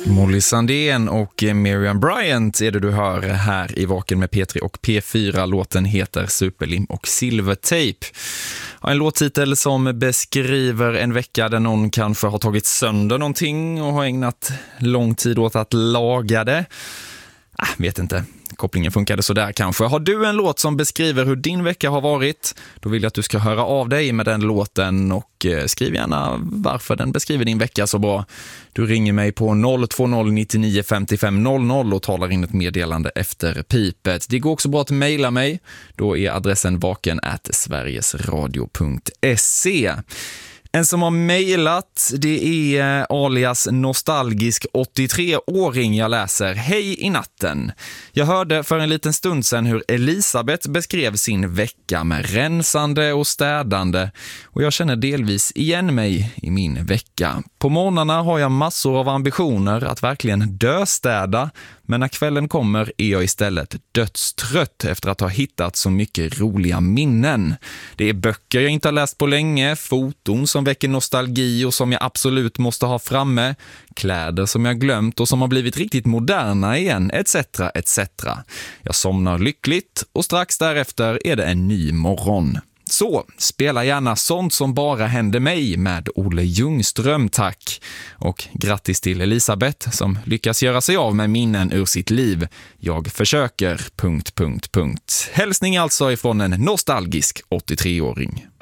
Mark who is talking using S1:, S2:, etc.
S1: Molly Sandén och Miriam Bryant är det du hör här i Vaken med P3 och P4. Låten heter Superlim och Silvertape. En låttitel som beskriver en vecka där någon kanske har tagit sönder någonting och har ägnat lång tid åt att laga det. Vet inte. Kopplingen funkade så där kanske. Har du en låt som beskriver hur din vecka har varit, då vill jag att du ska höra av dig med den låten och skriv gärna varför den beskriver din vecka så bra. Du ringer mig på 020 99 55 00 och talar in ett meddelande efter pipet. Det går också bra att mejla mig. Då är adressen vaken@sverigesradio.se. En som har mejlat, det är alias nostalgisk 83-åring jag läser. Hej i natten. Jag hörde för en liten stund sedan hur Elisabeth beskrev sin vecka med rensande och städande och jag känner delvis igen mig i min vecka. På morgnarna har jag massor av ambitioner att verkligen döstäda, men när kvällen kommer är jag istället dödstrött efter att ha hittat så mycket roliga minnen. Det är böcker jag inte har läst på länge, foton som väcker nostalgi och som jag absolut måste ha framme, kläder som jag glömt och som har blivit riktigt moderna igen, etc. etc. Jag somnar lyckligt och strax därefter är det en ny morgon. Så, spela gärna sånt som bara händer mig med Olle Ljungström, tack. Och grattis till Elisabeth som lyckas göra sig av med minnen ur sitt liv. Jag försöker... Hälsning alltså ifrån en nostalgisk 83-åring.